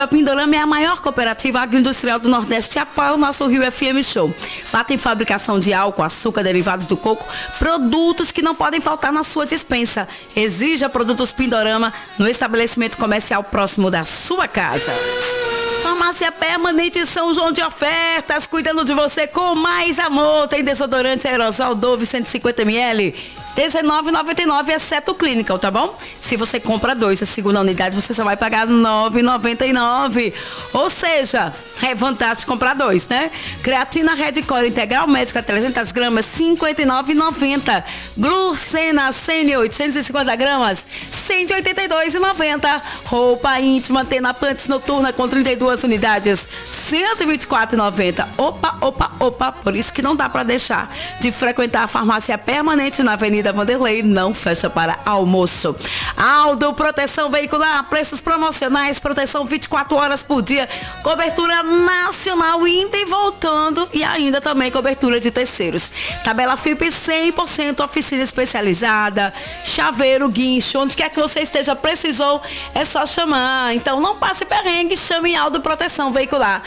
A Pindorama é a maior cooperativa agroindustrial do Nordeste e apoia o nosso Rio FM Show. Lá tem fabricação de álcool, açúcar, derivados do coco, produtos que não podem faltar na sua despensa. Exija produtos Pindorama no estabelecimento comercial próximo da sua casa. Farmácia Permanente São João de ofertas, cuidando de você com mais amor. Tem desodorante aerosol Dove 150ml, R$19,99, exceto o Clinical, tá bom? Se você compra 2, a segunda unidade você só vai pagar R$9,99. Ou seja, é vantagem comprar 2, né? Creatina Redcore Integral Médica 300 gramas, R$59,90. Glucena Sênior 850 gramas, R$182,90. Roupa íntima Tena Pantes Noturna com 32 unidades, R$124,90. Opa, por isso que não dá para deixar de frequentar a Farmácia Permanente na Avenida Vanderlei, não fecha para almoço. Aldo Proteção Veicular, preços promocionais, proteção 24 horas por dia, cobertura nacional indo e voltando e ainda também cobertura de terceiros. Tabela FIP 100%, oficina especializada, chaveiro, guincho, onde quer que você esteja, precisou, é só chamar. Então não passe perrengue, chame Aldo Proteção Veicular,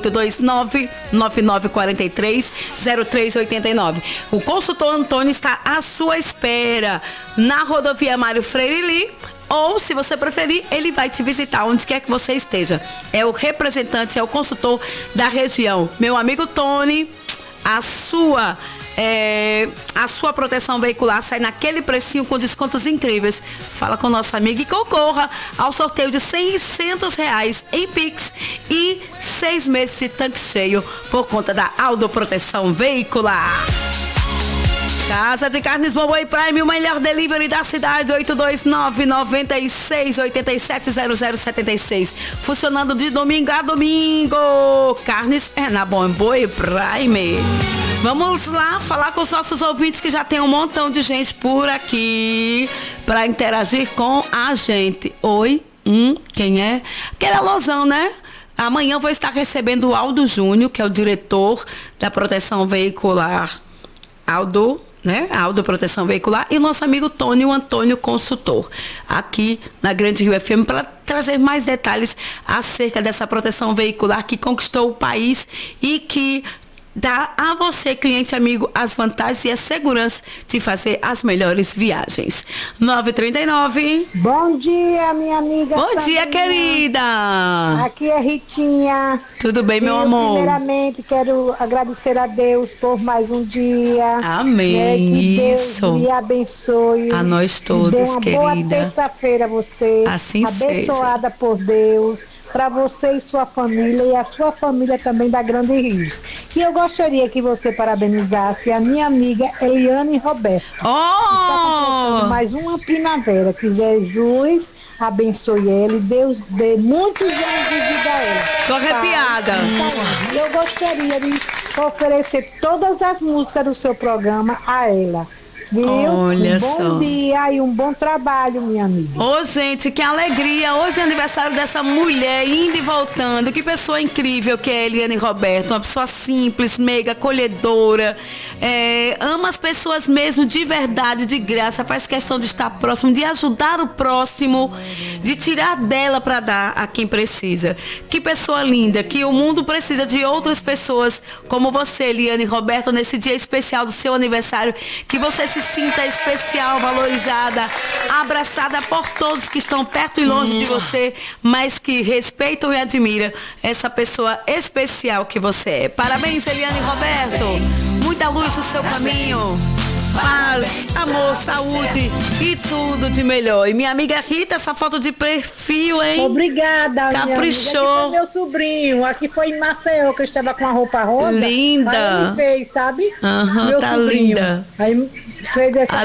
829-9943-0389. O consultor Antônio está à sua espera na rodovia Mário Freire Lee, ou, se você preferir, ele vai te visitar onde quer que você esteja. É o representante, é o consultor da região. Meu amigo Tony, a sua proteção veicular sai naquele precinho com descontos incríveis. Fala com nosso amigo e concorra ao sorteio de R$600 em Pix e 6 meses de tanque cheio por conta da Aldo Proteção Veicular. Casa de Carnes Boboi Prime, o melhor delivery da cidade, 829-96-870076. Funcionando de domingo a domingo. Carnes é na Boboi Prime. Vamos lá falar com os nossos ouvintes, que já tem um montão de gente por aqui para interagir com a gente. Oi, quem é? Aquele alôzão, né? Amanhã eu vou estar recebendo o Aldo Júnior, que é o diretor da Proteção Veicular. Aldo Proteção Veicular, e o nosso amigo Tony, o Antônio Consultor, aqui na Grande Rio FM, para trazer mais detalhes acerca dessa proteção veicular que conquistou o país e que dá a você, cliente amigo, as vantagens e a segurança de fazer as melhores viagens. 9h39. Bom dia, minha amiga. Bom dia, querida. Aqui é Ritinha. Tudo bem, meu amor? Primeiramente, quero agradecer a Deus por mais um dia. Amém. Que Isso. Deus lhe abençoe. A nós todos, dê uma querida. Boa terça-feira a você. Assim abençoada seja. por Deus. Para você e sua família, e a sua família também da Grande Rio. E eu gostaria que você parabenizasse a minha amiga Eliane Roberto. Está completando mais uma primavera. Que Jesus abençoe ela e Deus dê muitos anos de vida a ela. Tô arrepiada. E eu gostaria de oferecer todas as músicas do seu programa a ela. Viu? Olha só. Bom dia e um bom trabalho, minha amiga. Ô, gente, que alegria. Hoje é aniversário dessa mulher, indo e voltando. Que pessoa incrível que é Eliane Roberto. Uma pessoa simples, meiga, acolhedora. Ama as pessoas mesmo, de verdade, de graça. Faz questão de estar próximo, de ajudar o próximo, de tirar dela para dar a quem precisa. Que pessoa linda, que o mundo precisa de outras pessoas como você, Eliane Roberto, nesse dia especial do seu aniversário. Que você se sinta especial, valorizada, abraçada por todos que estão perto e longe de você, mas que respeitam e admiram essa pessoa especial que você é. Parabéns, Eliane Roberto. Muita luz no seu caminho. Paz, amor, saúde e tudo de melhor. E minha amiga Rita, essa foto de perfil, hein? Obrigada, caprichou. Minha amiga. Aqui foi meu sobrinho. Aqui foi em Maceió, que eu estava com a roupa rosa. Linda. Aí ele fez, sabe? Meu tá sobrinho. Linda. Aí fez essa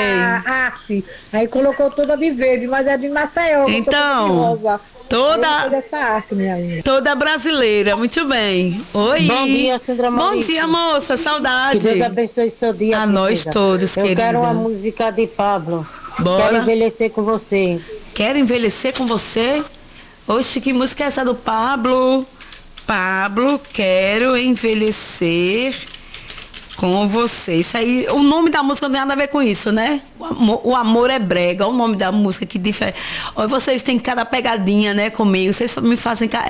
arte. Aí colocou toda de verde, mas é de Maceió. Então, rosa. Toda essa arte, minha amiga. Toda brasileira, muito bem. Oi. Bom dia, Sandra Maurício. Bom dia, moça, saudade. Que Deus abençoe seu dia. A nós todos, eu querida. Quero uma música de Pablo. Bora. Quero envelhecer com você. Quero envelhecer com você? Oxe, que música é essa do Pablo? Pablo, quero envelhecer Com você. Isso aí, o nome da música não tem nada a ver com isso, né? O amor é brega, o nome da música que difere. Vocês têm cada pegadinha, né, comigo. Vocês me fazem